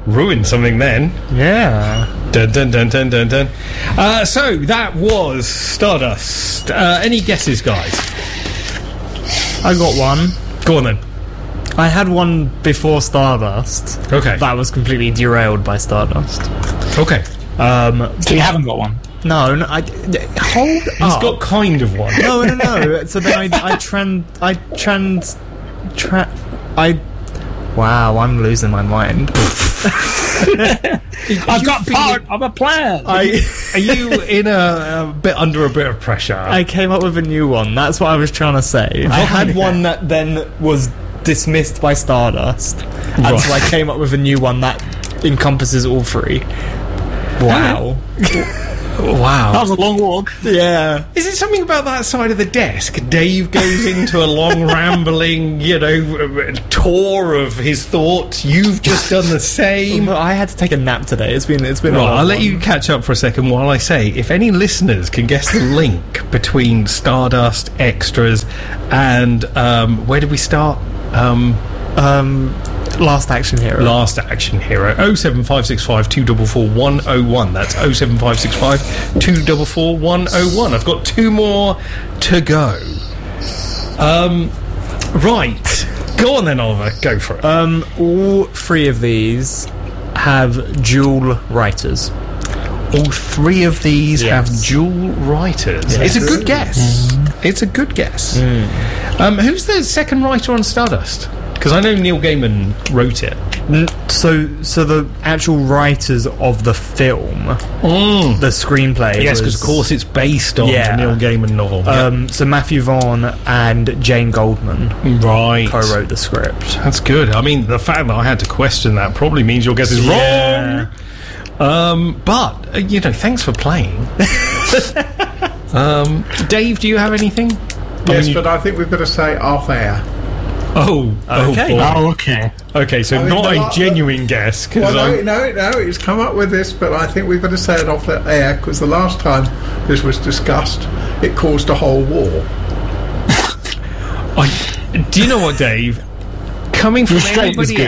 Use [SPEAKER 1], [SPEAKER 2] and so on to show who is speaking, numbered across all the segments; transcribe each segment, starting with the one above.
[SPEAKER 1] ruined something then.
[SPEAKER 2] Yeah.
[SPEAKER 1] Dun dun dun dun dun dun. So that was Stardust. Any guesses, guys?
[SPEAKER 2] I got one.
[SPEAKER 1] Go on then.
[SPEAKER 2] I had one before Stardust.
[SPEAKER 1] Okay.
[SPEAKER 2] That was completely derailed by Stardust.
[SPEAKER 1] Okay.
[SPEAKER 3] So you haven't got one?
[SPEAKER 2] No, hold
[SPEAKER 1] He's
[SPEAKER 2] up.
[SPEAKER 1] got kind of one.
[SPEAKER 2] No. So then wow, I'm losing my mind.
[SPEAKER 3] I've got part of a plan.
[SPEAKER 1] Are you in a bit under a bit of pressure?
[SPEAKER 2] I came up with a new one. That's what I was trying to say. I had one that then was dismissed by Stardust, and so I came up with a new one that encompasses all three. Wow.
[SPEAKER 1] Wow.
[SPEAKER 3] That was a long walk.
[SPEAKER 2] Yeah.
[SPEAKER 1] Is it something about that side of the desk? Dave goes into a long rambling, tour of his thoughts. You've just done the same.
[SPEAKER 2] I had to take a nap today. It's been
[SPEAKER 1] Right,
[SPEAKER 2] a long
[SPEAKER 1] I'll let
[SPEAKER 2] one.
[SPEAKER 1] you catch up for a second while I say, if any listeners can guess the link between Stardust, Extras, and where did we start?
[SPEAKER 2] Last Action Hero.
[SPEAKER 1] Last Action Hero. 07565 244 101. That's 07565 244 101. I've got two more to go. Right. Go on then, Oliver. Go for it.
[SPEAKER 2] All three of these have dual writers.
[SPEAKER 1] All three of these have dual writers.
[SPEAKER 2] Yes.
[SPEAKER 1] It's a good guess. It's a good guess. Who's the second writer on Stardust? Because I know Neil Gaiman wrote it.
[SPEAKER 2] So the actual writers of the film, the screenplay.
[SPEAKER 1] Yes, because of course it's based on the Neil Gaiman novel.
[SPEAKER 2] So Matthew Vaughn and Jane Goldman co-wrote the script.
[SPEAKER 1] That's good. I mean, the fact that I had to question that probably means your guess is wrong. But thanks for playing. Dave, do you have anything?
[SPEAKER 4] Yes, but I think we've got to say off air.
[SPEAKER 1] Okay.
[SPEAKER 3] Okay.
[SPEAKER 1] Okay, so not a genuine guess.
[SPEAKER 4] Well, no, it's come up with this, but I think we've got to say it off the air, because the last time this was discussed, it caused a whole war.
[SPEAKER 1] Do you know what, Dave? Coming from anybody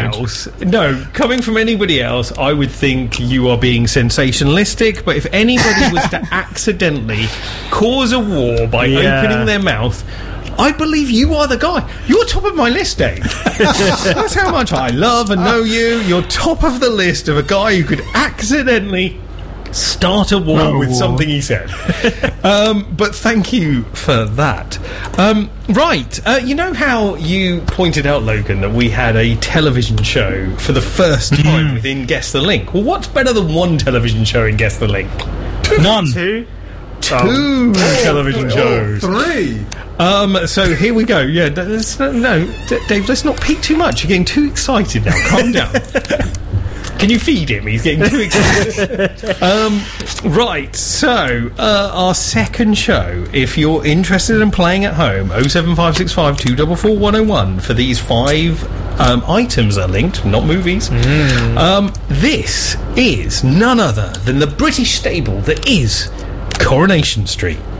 [SPEAKER 1] else, I would think you are being sensationalistic, but if anybody was to accidentally cause a war by opening their mouth, I believe you are the guy. You're top of my list, Dave. That's how much I love and know you. You're top of the list of a guy who could accidentally start a war with something he said. But thank you for that. Right. You know how you pointed out, Logan, that we had a television show for the first time within Guess the Link? Well, what's better than one television show in Guess the Link?
[SPEAKER 3] None.
[SPEAKER 1] Two television shows.
[SPEAKER 4] Three.
[SPEAKER 1] So here we go. Yeah, Dave, let's not peak too much. You're getting too excited now. Calm down. Can you feed him? He's getting too excited. Right, so our second show, if you're interested in playing at home, 07565 244 101 for these 5 items that are linked, not movies. This is none other than the British stable that is Coronation Street.